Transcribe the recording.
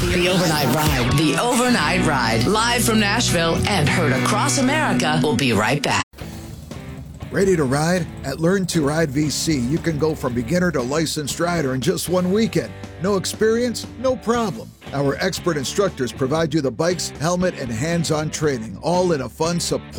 The Overnight Ride. The Overnight Ride. Live from Nashville and heard across America. We'll be right back. Ready to ride? At Learn to Ride VC, you can go from beginner to licensed rider in just one weekend. No experience? No problem. Our expert instructors provide you the bikes, helmet, and hands-on training, all in a fun, support